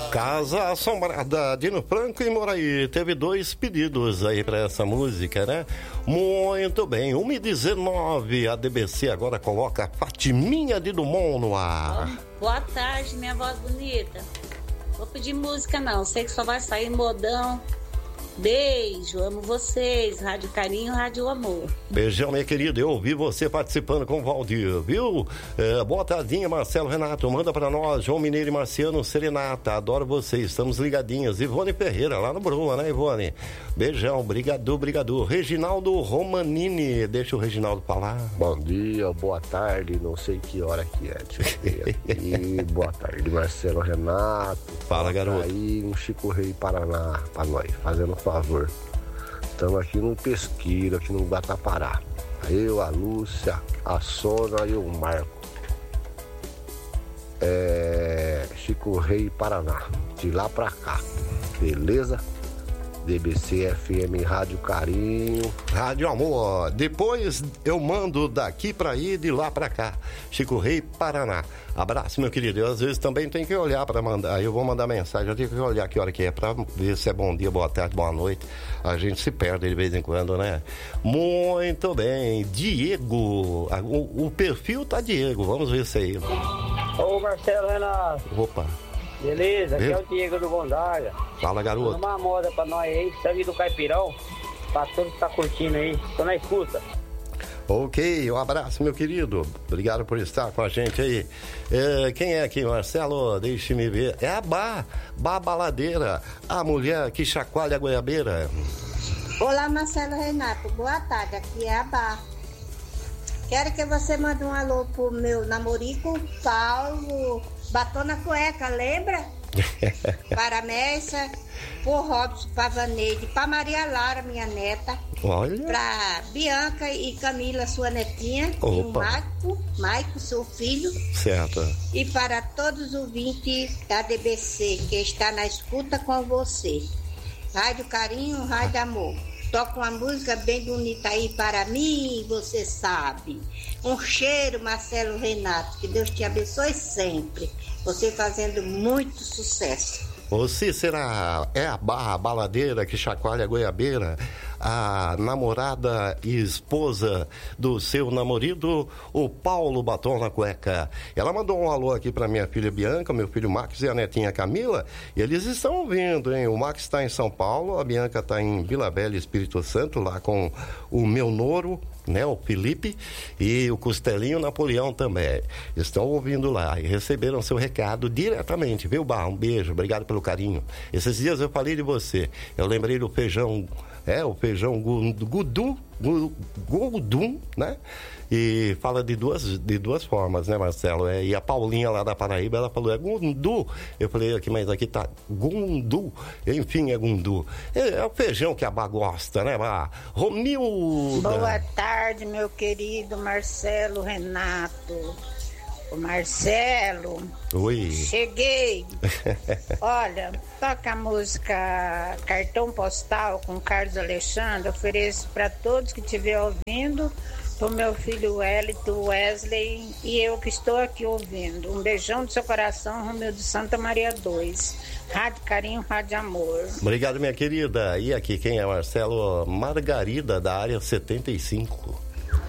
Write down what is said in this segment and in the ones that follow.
Casa Assombrada, Dino Franco e Moraí. Teve 2 pedidos aí pra essa música, né? Muito bem, 1h19, a DBC agora coloca Fatiminha de Dumont no ar. Boa tarde, minha voz bonita. Vou pedir música não, sei que só vai sair modão. Beijo, amo vocês, Rádio Carinho, Rádio Amor. Beijão, minha querida, eu ouvi você participando com o Valdir, viu? Boa tardinha, Marcelo Renato, manda pra nós, João Mineiro e Marciano Serenata, adoro vocês, estamos ligadinhos. Ivone Ferreira, lá no Bruma, né, Ivone? Beijão, brigado. Reginaldo Romanini, deixa o Reginaldo falar. Bom dia, boa tarde, não sei que hora que é, deixa eu ver aqui. Boa tarde, Marcelo Renato. Fala, garoto. Aí, um Chico Rei Paraná pra nós, fazendo favor. Estamos aqui no Pesqueiro, aqui no Guatapará. Eu, a Lúcia, a Sona e o Marco. Chico Rei Paraná, de lá pra cá. Beleza? DBC FM Rádio Carinho. Rádio Amor. Depois eu mando daqui pra ir, de lá pra cá. Chico Rei, Paraná. Abraço, meu querido. Eu às vezes também tenho que olhar pra mandar. Aí eu vou mandar mensagem. Eu tenho que olhar que hora que é pra ver se é bom dia, boa tarde, boa noite. A gente se perde de vez em quando, né? Muito bem. Diego. O perfil tá Diego. Vamos ver se é ele. Ô, Marcelo Renato. Opa. Beleza? Aqui é o Diego do Gonzaga. Fala, garoto. Uma moda pra nós aí, sangue do caipirão. Pra todos que tá curtindo aí. Tô na escuta. Ok, um abraço, meu querido. Obrigado por estar com a gente aí. Quem é aqui, Marcelo? Deixe-me ver. É a Bá Baladeira, a mulher que chacoalha a goiabeira. Olá, Marcelo Renato. Boa tarde, aqui é a Bá. Quero que você mande um alô pro meu namorico, Paulo Batom na Cueca, lembra? Para a Messa, por Robson, para Vaneide, para Maria Lara, minha neta. Olha. Para Bianca e Camila, sua netinha. Opa. E o Maico, seu filho. Certo. E para todos os ouvintes da DBC que está na escuta com você. Rádio Carinho, Rádio Amor. Toca uma música bem bonita aí para mim, você sabe. Um cheiro, Marcelo Renato. Que Deus te abençoe sempre. Você fazendo muito sucesso. Ô Cícera, é a baladeira que chacoalha a goiabeira, a namorada e esposa do seu namorado, o Paulo Batom na Cueca. Ela mandou um alô aqui pra minha filha Bianca, meu filho Max e a netinha Camila, e eles estão ouvindo, hein? O Max está em São Paulo, a Bianca está em Vila Velha, Espírito Santo, lá com o meu noro, né, o Felipe, e o Costelinho Napoleão também. Estão ouvindo lá e receberam seu recado diretamente, viu, Bar? Um beijo, obrigado pelo carinho. Esses dias eu falei de você, eu lembrei do feijão, o feijão gudum, né? E fala de duas formas, né, Marcelo? E a Paulinha lá da Paraíba, ela falou, é gundu. Eu falei, aqui, mas aqui tá gundu. Enfim, é gundu. É o feijão que a Bá gosta, né, Bá? Romilda. Boa tarde, meu querido Marcelo Renato. O Marcelo. Oi. Cheguei. Olha, toca a música Cartão Postal com Carlos Alexandre. Ofereço para todos que estiver ouvindo, pro meu filho Wellington, Wesley e eu que estou aqui ouvindo. Um beijão do seu coração, Romeu de Santa Maria 2. Rádio Carinho, Rádio Amor. Obrigado, minha querida. E aqui quem é? Marcelo Margarida, da área 75.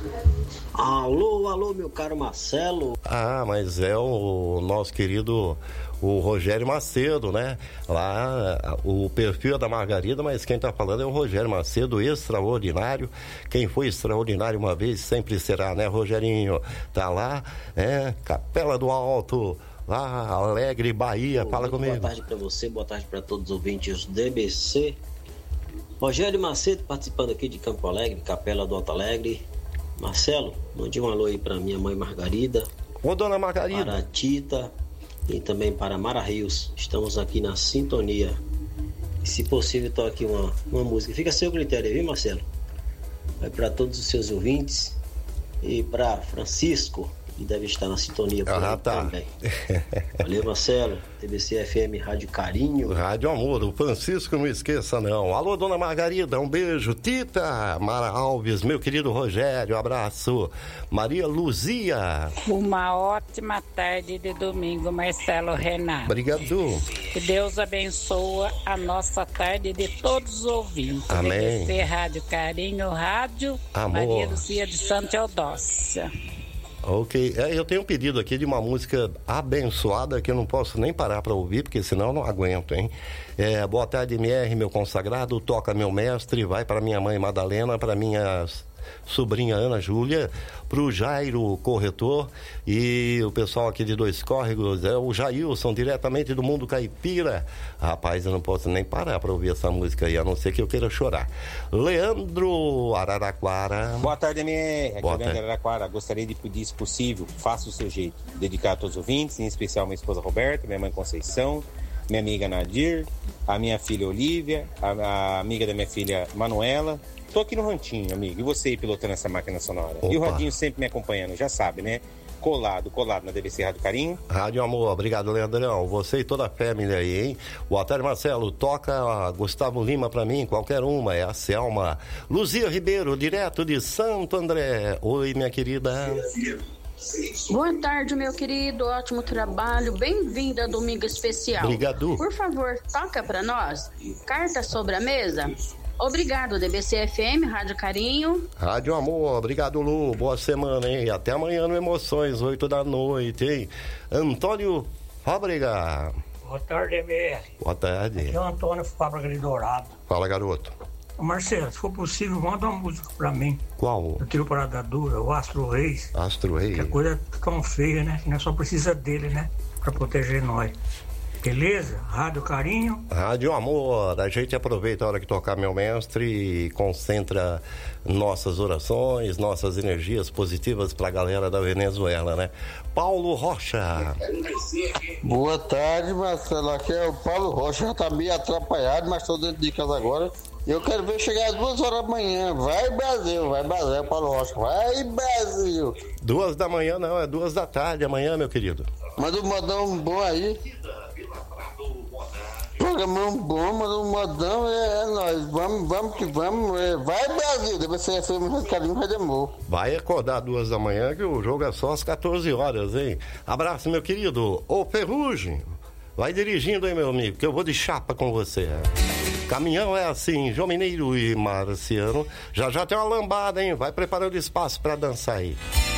Alô, meu caro Marcelo. Ah, mas é o nosso querido, o Rogério Macedo, né? Lá, o perfil é da Margarida, mas quem tá falando é o Rogério Macedo, extraordinário. Quem foi extraordinário uma vez sempre será, né, Rogerinho? Tá lá, Capela do Alto, lá, Alegre, Bahia. Fala comigo. Boa tarde pra você, boa tarde pra todos os ouvintes do DBC. Rogério Macedo participando aqui de Campo Alegre, Capela do Alto Alegre. Marcelo, mande um alô aí pra minha mãe Margarida. Ô, dona Margarida. Para a Tita e também para Mara Rios. Estamos aqui na sintonia. E, se possível, toque uma música. Fica a seu critério, viu, Marcelo? Vai para todos os seus ouvintes. E para Francisco, e deve estar na sintonia por aí também. Valeu, Marcelo. TBC FM Rádio Carinho. Rádio Amor, o Francisco não esqueça não. Alô, dona Margarida, um beijo. Tita, Mara Alves, meu querido Rogério, abraço. Maria Luzia. Uma ótima tarde de domingo, Marcelo Renato. Obrigado. Que Deus abençoe a nossa tarde de todos os ouvintes. Amém. TBC Rádio Carinho, Rádio Amor. Maria Luzia de Santa Eudócia. Ok, eu tenho um pedido aqui de uma música abençoada que eu não posso nem parar para ouvir, porque senão eu não aguento, hein? Boa tarde, MR, meu consagrado, toca meu mestre, vai para minha mãe Madalena, para minha sobrinha Ana Júlia, pro Jairo Corretor e o pessoal aqui de Dois Córregos, o Jailson, diretamente do Mundo Caipira. Rapaz, eu não posso nem parar para ouvir essa música aí, a não ser que eu queira chorar. Leandro Araraquara. Boa tarde, MR. Aqui Boa é o Leandro tarde. Araraquara. Gostaria de pedir, se possível, faça o seu jeito. Dedicar a todos os ouvintes, em especial minha esposa Roberta, minha mãe Conceição, minha amiga Nadir, a minha filha Olívia, a amiga da minha filha Manuela. Tô aqui no Rantinho, amigo. E você aí pilotando essa máquina sonora? Opa. E o Radinho sempre me acompanhando, já sabe, né? Colado na DBC Rádio Carinho. Rádio Amor, obrigado, Leandrão. Você e toda a família aí, hein? Boa tarde, Marcelo. Toca Gustavo Lima pra mim, qualquer uma, é a Selma. Luzia Ribeiro, direto de Santo André. Oi, minha querida. Boa tarde, meu querido. Ótimo trabalho. Bem-vindo a Domingo Especial. Obrigado. Por favor, toca pra nós. Carta sobre a mesa. Obrigado, DBC FM, Rádio Carinho. Rádio Amor, obrigado, Lu. Boa semana, hein? Até amanhã no Emoções, 8 da noite, hein? Antônio Fábrega. Boa tarde, MR. Boa tarde. Aqui é o Antônio Fábrega de Dourado. Fala, garoto. Ô, Marcelo, se for possível, manda uma música pra mim. Qual? Eu tiro Parada Dura, o Astro Reis. Astro Reis. Que a coisa é tão feia, né? Que nós só precisa dele, né? Pra proteger nós. Beleza? Rádio Carinho. Rádio Amor, a gente aproveita a hora que tocar meu mestre e concentra nossas orações, nossas energias positivas pra galera da Venezuela, né? Paulo Rocha. Boa tarde, Marcelo. Aqui é o Paulo Rocha. Já tá meio atrapalhado, mas tô dentro de casa agora. Eu quero ver chegar às 2 horas da manhã. Vai, Brasil, Paulo Rocha. Vai, Brasil. 2 da manhã não, é 2 da tarde amanhã, meu querido. Manda um modão bom aí. Programão bom, manda um modão, é nóis. Vamos que vamos. Vai, Brasil. Deve ser FM Carinho, Rádio Amor. Vai acordar 2 da manhã que o jogo é só às 14 horas, hein? Abraço, meu querido. Ô, Ferrugem, vai dirigindo aí, meu amigo, que eu vou de chapa com você. Caminhão é assim, João Mineiro e Marciano. Já tem uma lambada, hein? Vai preparando espaço pra dançar aí.